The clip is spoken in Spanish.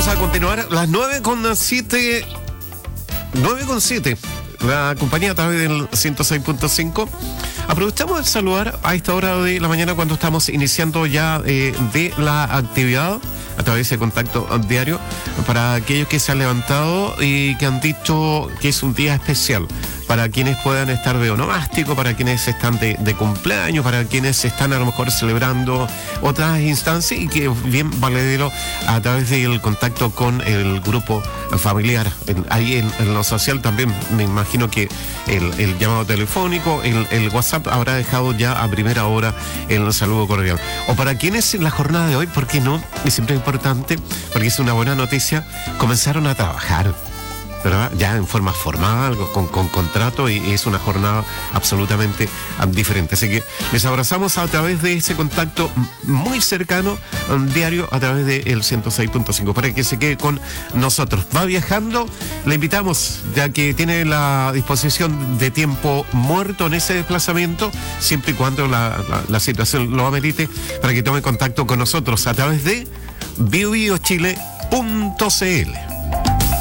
vamos a continuar las 9:07. 9:07. La compañía a través del 106.5. Aprovechamos de saludar a esta hora de la mañana cuando estamos iniciando ya de la actividad a través de contacto diario para aquellos que se han levantado y que han dicho que es un día especial, para quienes puedan estar de onomástico, para quienes están de cumpleaños, para quienes están a lo mejor celebrando otras instancias y que bien valedero a través del contacto con el grupo familiar. Ahí en lo social también me imagino que el llamado telefónico, el WhatsApp habrá dejado ya a primera hora el saludo cordial. O para quienes en la jornada de hoy, ¿por qué no? Es siempre importante, porque es una buena noticia, comenzaron a trabajar, ¿verdad? Ya en forma formal, con contrato, y es una jornada absolutamente diferente. Así que les abrazamos a través de ese contacto muy cercano, diario, a través del 106.5, para que se quede con nosotros. Va viajando, le invitamos, ya que tiene la disposición de tiempo muerto en ese desplazamiento, siempre y cuando la situación lo amerite, para que tome contacto con nosotros a través de biobiochile.cl.